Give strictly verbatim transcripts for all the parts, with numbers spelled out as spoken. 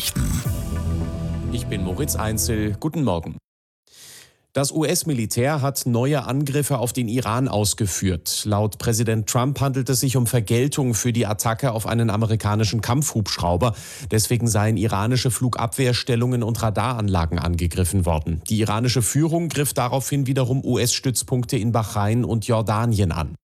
Nachrichten. Ich bin Moritz Einzel. Guten Morgen. Das U S-Militär hat neue Angriffe auf den Iran ausgeführt. Laut Präsident Trump handelt es sich um Vergeltung für die Attacke auf einen amerikanischen Kampfhubschrauber. Deswegen seien iranische Flugabwehrstellungen und Radaranlagen angegriffen worden. Die iranische Führung griff daraufhin wiederum U S-Stützpunkte in Bahrain und Jordanien an.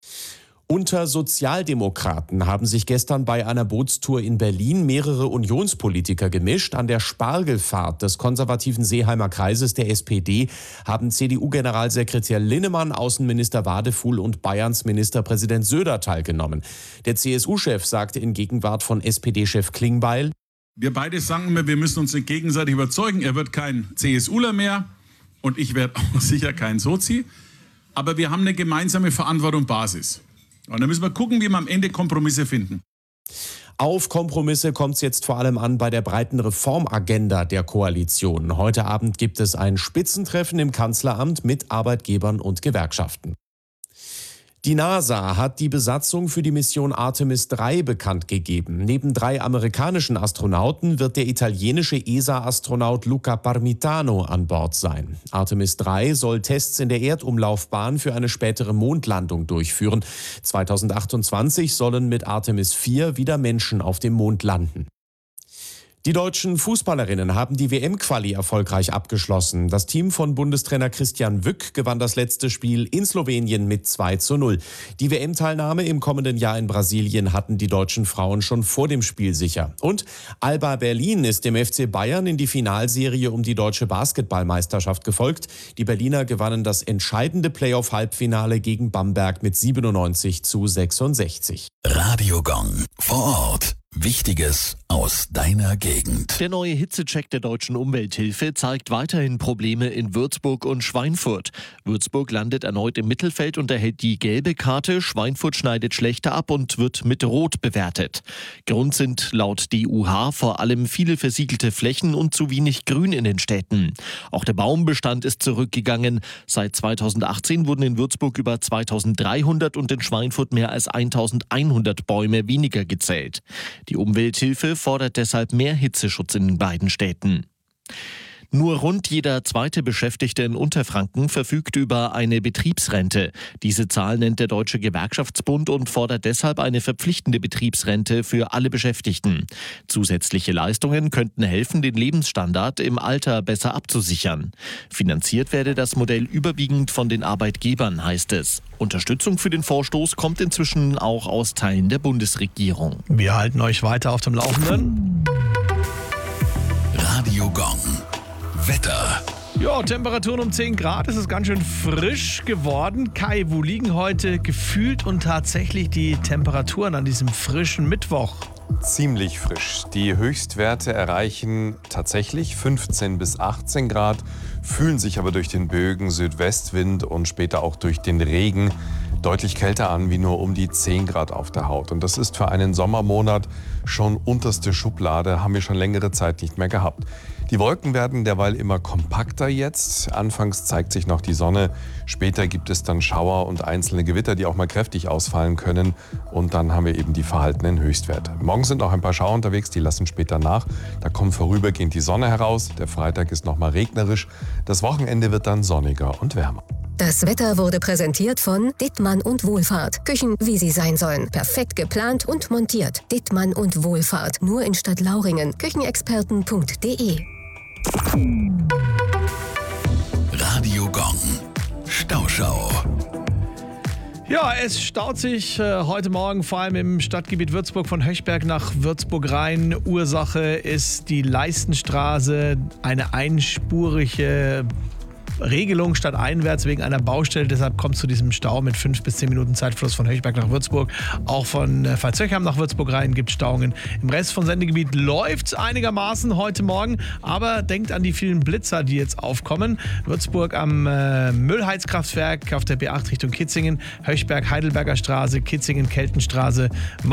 Unter Sozialdemokraten haben sich gestern bei einer Bootstour in Berlin mehrere Unionspolitiker gemischt. An der Spargelfahrt des konservativen Seeheimer Kreises der S P D haben C D U-Generalsekretär Linnemann, Außenminister Wadefuhl und Bayerns Ministerpräsident Söder teilgenommen. Der C S U-Chef sagte in Gegenwart von S P D-Chef Klingbeil: Wir beide sagen immer, wir müssen uns gegenseitig überzeugen. Er wird kein CSUler mehr und ich werde auch sicher kein Sozi. Aber wir haben eine gemeinsame Verantwortung Basis. Und dann müssen wir gucken, wie wir am Ende Kompromisse finden. Auf Kompromisse kommt es jetzt vor allem an bei der breiten Reformagenda der Koalition. Heute Abend gibt es ein Spitzentreffen im Kanzleramt mit Arbeitgebern und Gewerkschaften. Die NASA hat die Besatzung für die Mission Artemis drei bekannt gegeben. Neben drei amerikanischen Astronauten wird der italienische E S A-Astronaut Luca Parmitano an Bord sein. Artemis drei soll Tests in der Erdumlaufbahn für eine spätere Mondlandung durchführen. zweitausendachtundzwanzig sollen mit Artemis vier wieder Menschen auf dem Mond landen. Die deutschen Fußballerinnen haben die W M-Quali erfolgreich abgeschlossen. Das Team von Bundestrainer Christian Wück gewann das letzte Spiel in Slowenien mit zwei zu null. Die W M-Teilnahme im kommenden Jahr in Brasilien hatten die deutschen Frauen schon vor dem Spiel sicher. Und Alba Berlin ist dem F C Bayern in die Finalserie um die deutsche Basketballmeisterschaft gefolgt. Die Berliner gewannen das entscheidende Playoff-Halbfinale gegen Bamberg mit siebenundneunzig zu sechsundsechzig. Radio Gong vor Ort. Wichtiges aus deiner Gegend. Der neue Hitzecheck der Deutschen Umwelthilfe zeigt weiterhin Probleme in Würzburg und Schweinfurt. Würzburg landet erneut im Mittelfeld und erhält die gelbe Karte. Schweinfurt schneidet schlechter ab und wird mit Rot bewertet. Grund sind laut D U H vor allem viele versiegelte Flächen und zu wenig Grün in den Städten. Auch der Baumbestand ist zurückgegangen. Seit zweitausendachtzehn wurden in Würzburg über zweitausenddreihundert und in Schweinfurt mehr als eintausendeinhundert Bäume weniger gezählt. Die Umwelthilfe fordert deshalb mehr Hitzeschutz in den beiden Städten. Nur rund jeder zweite Beschäftigte in Unterfranken verfügt über eine Betriebsrente. Diese Zahl nennt der Deutsche Gewerkschaftsbund und fordert deshalb eine verpflichtende Betriebsrente für alle Beschäftigten. Zusätzliche Leistungen könnten helfen, den Lebensstandard im Alter besser abzusichern. Finanziert werde das Modell überwiegend von den Arbeitgebern, heißt es. Unterstützung für den Vorstoß kommt inzwischen auch aus Teilen der Bundesregierung. Wir halten euch weiter auf dem Laufenden. Radio Gong. Wetter. Ja, Temperaturen um zehn Grad, es ist ganz schön frisch geworden. Kai, wo liegen heute gefühlt und tatsächlich die Temperaturen an diesem frischen Mittwoch? Ziemlich frisch. Die Höchstwerte erreichen tatsächlich fünfzehn bis achtzehn Grad, fühlen sich aber durch den Bögen Südwestwind und später auch durch den Regen deutlich kälter an, wie nur um die zehn Grad auf der Haut. Und das ist für einen Sommermonat schon unterste Schublade, haben wir schon längere Zeit nicht mehr gehabt. Die Wolken werden derweil immer kompakter jetzt. Anfangs zeigt sich noch die Sonne, später gibt es dann Schauer und einzelne Gewitter, die auch mal kräftig ausfallen können. Und dann haben wir eben die verhaltenen Höchstwerte. Morgen sind auch ein paar Schauer unterwegs, die lassen später nach. Da kommt vorübergehend die Sonne heraus. Der Freitag ist noch mal regnerisch. Das Wochenende wird dann sonniger und wärmer. Das Wetter wurde präsentiert von Dittmann und Wohlfahrt. Küchen, wie sie sein sollen. Perfekt geplant und montiert. Dittmann und Wohlfahrt. Nur in Stadt Lauringen. Küchenexperten punkt de. Radio Gong. Stauschau. Ja, es staut sich äh, heute Morgen vor allem im Stadtgebiet Würzburg von Höchberg nach Würzburg rein. Ursache ist die Leistenstraße, eine einspurige Regelung statt einwärts wegen einer Baustelle. Deshalb kommt es zu diesem Stau mit fünf bis zehn Minuten Zeitfluss von Höchberg nach Würzburg. Auch von äh, Pfalzöchheim nach Würzburg rein gibt es Stauungen. Im Rest von Sendegebiet läuft es einigermaßen heute Morgen. Aber denkt an die vielen Blitzer, die jetzt aufkommen. Würzburg am äh, Müllheizkraftwerk auf der B acht Richtung Kitzingen. Höchberg, Heidelberger Straße, Kitzingen, Keltenstraße.